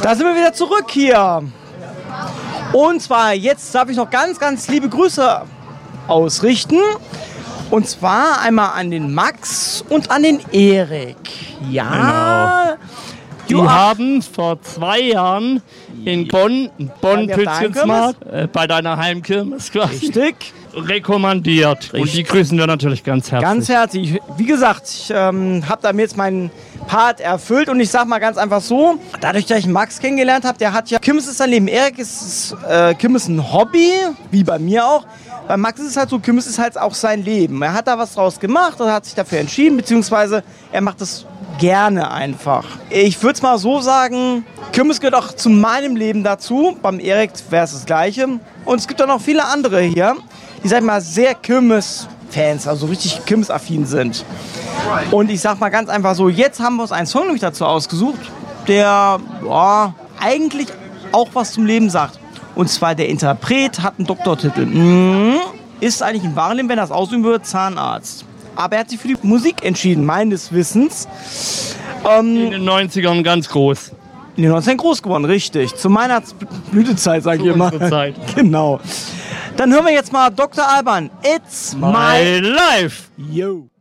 Da sind wir wieder zurück hier. Und zwar jetzt darf ich noch ganz, ganz liebe Grüße ausrichten. Und zwar einmal an den Max und an den Erik. Ja. Genau. Die haben vor 2 Jahren in Bonn-Pützchensmarkt, bei deiner Heimkirmes quasi, Richtig. rekommandiert. Richtig. Und die grüßen wir natürlich ganz herzlich. Ganz herzlich. Wie gesagt, ich habe damit jetzt meinen Part erfüllt und ich sag mal ganz einfach so, dadurch, dass ich Max kennengelernt habe, der hat ja, Kirmes ist sein Leben, Erik ist Kirmes ein Hobby, wie bei mir auch. Bei Max ist es halt so, Kirmes ist halt auch sein Leben. Er hat da was draus gemacht und hat sich dafür entschieden, beziehungsweise er macht es gerne einfach. Ich würde es mal so sagen, Kirmes gehört auch zu meinem Leben dazu. Beim Erik wäre es das Gleiche. Und es gibt auch noch viele andere hier, die, sag ich mal, sehr Kirmes-Fans, also richtig Kirmes-affin sind. Und ich sag mal ganz einfach so, jetzt haben wir uns einen Song nämlich dazu ausgesucht, der eigentlich auch was zum Leben sagt. Und zwar der Interpret hat einen Doktortitel. Ist eigentlich im wahren Leben, wenn er das ausüben würde, Zahnarzt. Aber er hat sich für die Musik entschieden, meines Wissens. In den 90ern ganz groß. In den 90ern groß geworden, richtig. Zu meiner Blütezeit, sag ich immer. Zeit. Genau. Dann hören wir jetzt mal Dr. Alban. It's My life. Yo.